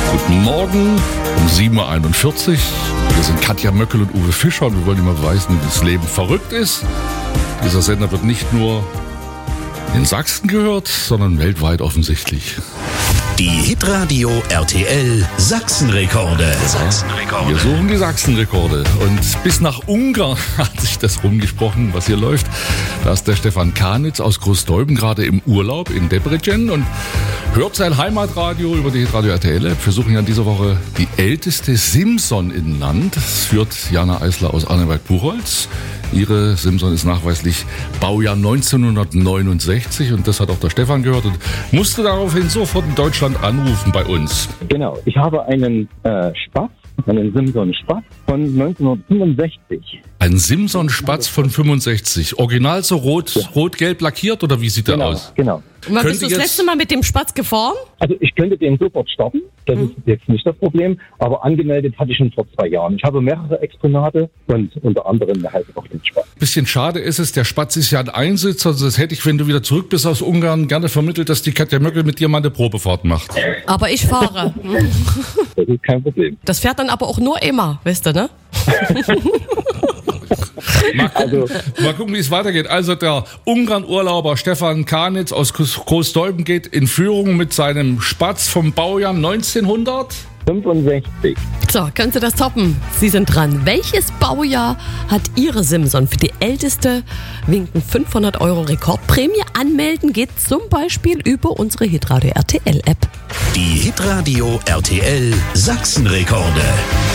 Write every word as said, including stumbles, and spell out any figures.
Guten Morgen um sieben Uhr einundvierzig. Wir sind Katja Möckel und Uwe Fischer und wir wollen immer beweisen, wie das Leben verrückt ist. Dieser Sender wird nicht nur in Sachsen gehört, sondern weltweit offensichtlich. Die Hitradio R T L Sachsenrekorde. Sachsenrekorde. Wir suchen die Sachsenrekorde. Und bis nach Ungarn hat sich das rumgesprochen, was hier läuft. Da ist der Stefan Kanitz aus Großdeuben gerade im Urlaub in Debrecen und hört sein Heimatradio über die Hitradio R T L-App. Wir suchen ja in dieser Woche die älteste Simson in Land. Das führt Jana Eisler aus Arneberg-Buchholz. Ihre Simson ist nachweislich Baujahr neunzehnhundertneunundsechzig und das hat auch der Stefan gehört und musste daraufhin sofort in Deutschland anrufen bei uns. Genau, ich habe einen äh, Spatz, einen Simson Spatz von neunzehnhundertfünfundsechzig. Ein Simson Spatz von fünfundsechzig. Original so rot, ja. rot-gelb lackiert oder wie sieht genau, der aus? Genau. Und wann bist du das letzte Mal mit dem Spatz gefahren? Also ich könnte den sofort starten, das mhm. ist jetzt nicht das Problem, aber angemeldet hatte ich schon vor zwei Jahren. Ich habe mehrere Exponate und unter anderem halt auch den Spatz. Bisschen schade ist es, der Spatz ist ja ein Einsitzer, also das hätte ich, wenn du wieder zurück bist aus Ungarn, gerne vermittelt, dass die Katja Möckel mit dir mal eine Probefahrt macht. Aber ich fahre. Das ist kein Problem. Das fährt dann aber auch nur immer, weißt du, ne? Mal gucken, also, mal gucken, wie es weitergeht. Also der Ungarn-Urlauber Stefan Kanitz aus Großdeuben geht in Führung mit seinem Spatz vom Baujahr neunzehnhundertfünfundsechzig. So, können Sie das toppen? Sie sind dran. Welches Baujahr hat Ihre Simson? Für die älteste winken fünfhundert Euro Rekordprämie. Anmelden geht zum Beispiel über unsere Hitradio R T L-App. Die Hitradio R T L Sachsenrekorde.